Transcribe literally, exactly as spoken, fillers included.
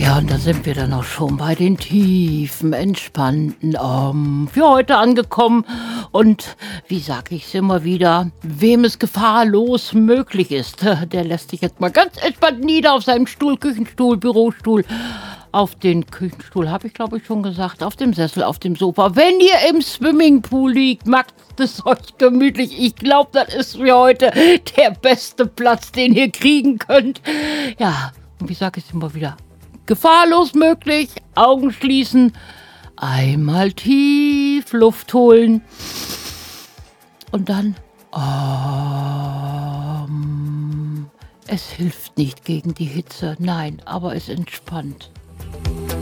Ja, und da sind wir dann auch schon bei den tiefen, entspannten Om für heute angekommen. Und wie sage ich es immer wieder, wem es gefahrlos möglich ist, der lässt sich jetzt mal ganz entspannt nieder auf seinem Stuhl, Küchenstuhl, Bürostuhl, auf den Küchenstuhl, habe ich glaube ich schon gesagt, auf dem Sessel, auf dem Sofa. Wenn ihr im Swimmingpool liegt, macht es euch gemütlich. Ich glaube, das ist für heute der beste Platz, den ihr kriegen könnt. Ja, und wie sage ich es immer wieder, gefahrlos möglich, Augen schließen, einmal tief Luft holen und dann um. Es hilft nicht gegen die Hitze, nein, aber es entspannt.